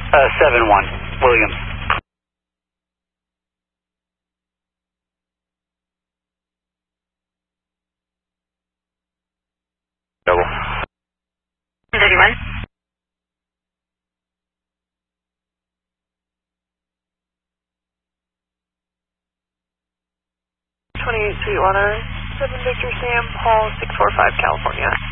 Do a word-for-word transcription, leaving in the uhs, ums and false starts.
Uh, seven one, Williams. Double. thirty-one. twenty-eight Sweetwater, seven Victor Sam, Paul, six four five, California.